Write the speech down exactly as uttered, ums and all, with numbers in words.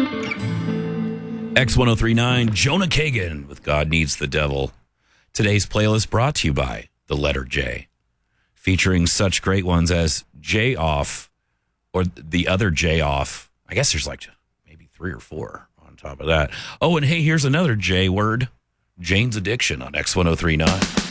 X ten thirty-nine, Jonah Kagan with God Needs the Devil. Today's playlist brought to you by the letter J, featuring such great ones as J Off or the other J Off. I guess there's like maybe three or four on top of that. Oh, and hey, here's another J word, Jane's Addiction on X ten thirty-nine.